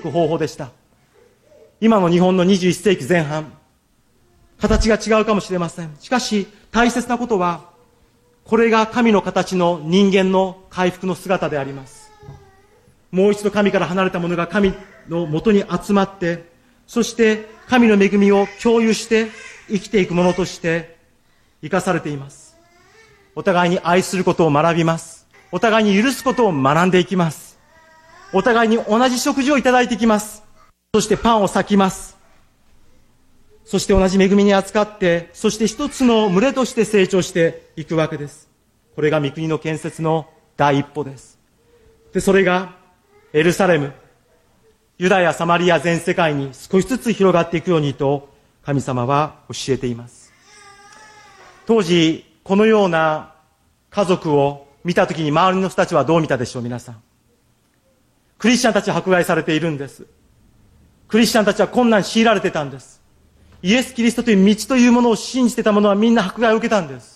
く方法でした。今の日本の21世紀前半、形が違うかもしれません。しかし、大切なことは、これが神の形の人間の回復の姿であります。もう一度神から離れた者が神の元に集まって、そして神の恵みを共有して生きていくものとして生かされています。お互いに愛することを学びます。お互いに許すことを学んでいきます。お互いに同じ食事をいただいていきます。そしてパンを裂きます。そして同じ恵みに扱って、そして一つの群れとして成長していくわけです。これが御国の建設の第一歩です。で、それがエルサレム、ユダヤ、サマリア全世界に少しずつ広がっていくようにと神様は教えています。当時、このような家族を見たときに周りの人たちはどう見たでしょう、皆さん。クリスチャンたちは迫害されているんです。クリスチャンたちは困難強いられてたんです。イエス・キリストという道というものを信じてた者はみんな迫害を受けたんです。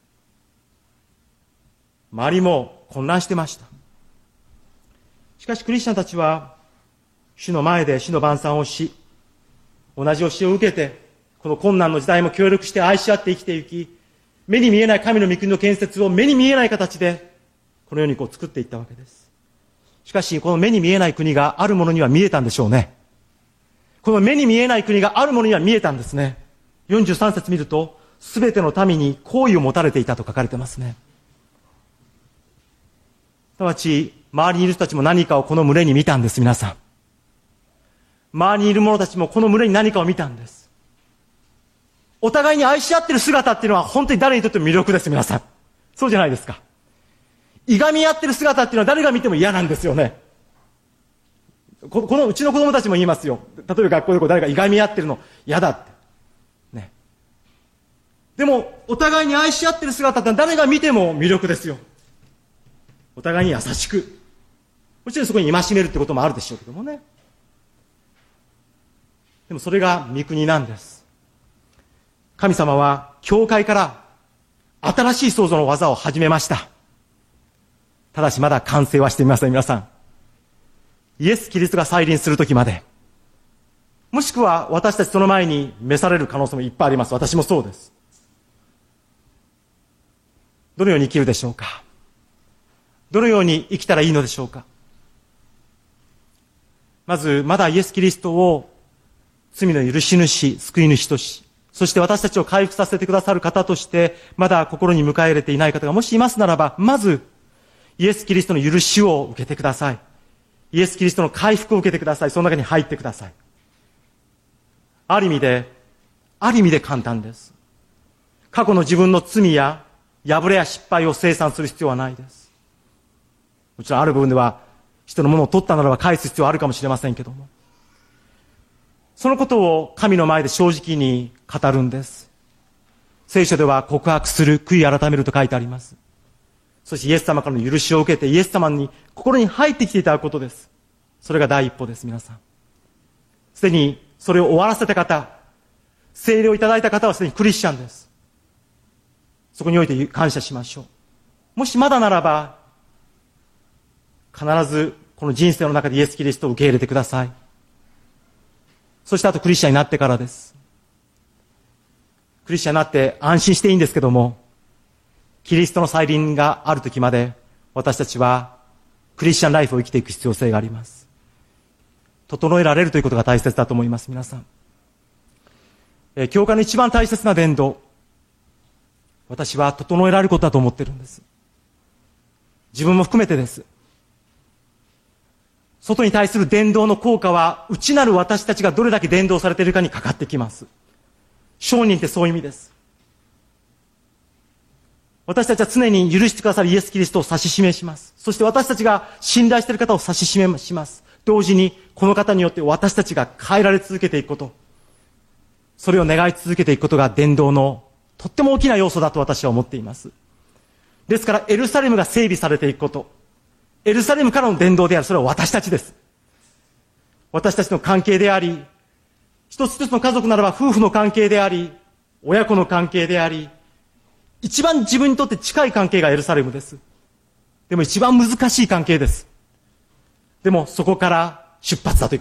周りも混乱してました。しかしクリスチャンたちは主の前で主の晩餐をし、同じ教えを受けて、この困難の時代も協力して愛し合って生きていき、目に見えない神の御国の建設を目に見えない形でこのように作っていったわけです。しかしこの目に見えない国があるものには見えたんでしょうね。この目に見えない国があるものには見えたんですね。43節見ると、すべての民に好意を持たれていたと書かれてますね。すなわち、周りにいる人たちも何かをこの群れに見たんです、皆さん。周りにいる者たちもこの群れに何かを見たんです。お互いに愛し合っている姿っていうのは本当に誰にとっても魅力です、皆さん。そうじゃないですか。いがみ合っている姿っていうのは誰が見ても嫌なんですよね。このうちの子供たちも言いますよ。例えば学校で誰かいがみ合ってるの嫌だって。ね。でも、お互いに愛し合ってる姿って誰が見ても魅力ですよ。お互いに優しく。もちろんそこに戒めるってこともあるでしょうけどもね。でもそれが御国なんです。神様は教会から新しい創造の技を始めました。ただしまだ完成はしていません、皆さん。イエス・キリストが再臨するときまで、もしくは私たちその前に召される可能性もいっぱいあります。私もそうです。どのように生きるでしょうか。どのように生きたらいいのでしょうか。まず、まだイエス・キリストを罪の許し主、救い主とし、そして私たちを回復させてくださる方として、まだ心に迎え入れていない方がもしいますならば、まず、イエス・キリストの許しを受けてください。イエス・キリストの回復を受けてください。その中に入ってください。ある意味で簡単です。過去の自分の罪や破れや失敗を清算する必要はないです。もちろんある部分では人のものを取ったならば返す必要はあるかもしれませんけども、そのことを神の前で正直に語るんです。聖書では告白する、悔い改めると書いてあります。そしてイエス様からの許しを受けてイエス様に心に入ってきていただくことです。それが第一歩です、皆さん。すでにそれを終わらせた方、聖霊をいただいた方はすでにクリスチャンです。そこにおいて感謝しましょう。もしまだならば、必ずこの人生の中でイエス・キリストを受け入れてください。そしてあとクリスチャンになってからです。クリスチャンになって安心していいんですけども、キリストの再臨がある時まで私たちはクリスチャンライフを生きていく必要性があります。整えられるということが大切だと思います、皆さん。教会の一番大切な伝道、私は整えられることだと思っているんです。自分も含めてです。外に対する伝道の効果は内なる私たちがどれだけ伝道されているかにかかってきます。証人ってそういう意味です。私たちは常に許してくださるイエス・キリストを指し示します。そして私たちが信頼している方を指し示します。同時にこの方によって私たちが変えられ続けていくこと、それを願い続けていくことが伝道のとっても大きな要素だと私は思っています。ですからエルサレムが整備されていくこと、エルサレムからの伝道である、それは私たちです。私たちの関係であり、一つ一つの家族ならば夫婦の関係であり、親子の関係であり、一番自分にとって近い関係がエルサレムです。でも一番難しい関係です。でもそこから出発だという